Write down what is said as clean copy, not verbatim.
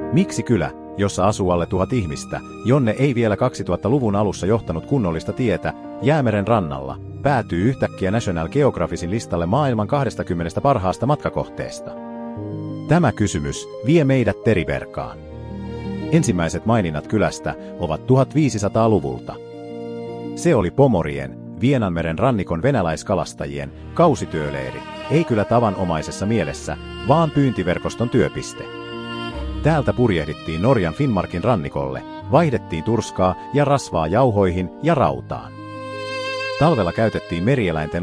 Miksi kylä, jossa asuu alle 1000 ihmistä, jonne ei vielä 2000-luvun alussa johtanut kunnollista tietä, Jäämeren rannalla, päätyy yhtäkkiä National Geographicin listalle maailman 20 parhaasta matkakohteesta? Tämä kysymys vie meidät teriverkaan. Ensimmäiset maininnat kylästä ovat 1500-luvulta. Se oli pomorien, Vienanmeren rannikon venäläiskalastajien, kausityöleiri, ei kyllä tavanomaisessa mielessä, vaan pyyntiverkoston työpiste. Täältä purjehdittiin Norjan Finnmarkin rannikolle, vaihdettiin turskaa ja rasvaa jauhoihin ja rautaan. Talvella käytettiin merieläinten